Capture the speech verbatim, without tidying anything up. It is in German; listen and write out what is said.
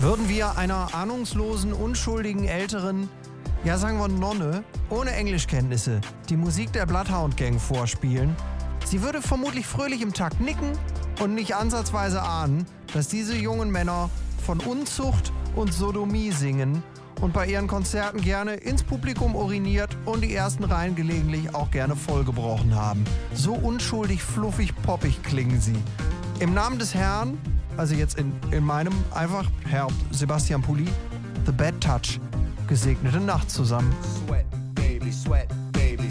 Würden wir einer ahnungslosen, unschuldigen Älteren, ja sagen wir Nonne, ohne Englischkenntnisse, die Musik der Bloodhound Gang vorspielen, sie würde vermutlich fröhlich im Takt nicken und nicht ansatzweise ahnen, dass diese jungen Männer von Unzucht und Sodomie singen und bei ihren Konzerten gerne ins Publikum uriniert und die ersten Reihen gelegentlich auch gerne vollgebrochen haben. So unschuldig, fluffig, poppig klingen sie. Im Namen des Herrn, also jetzt in, in meinem einfach Herr Sebastian Pulli, The Bad Touch, gesegnete Nacht zusammen. Sweat, baby, sweat.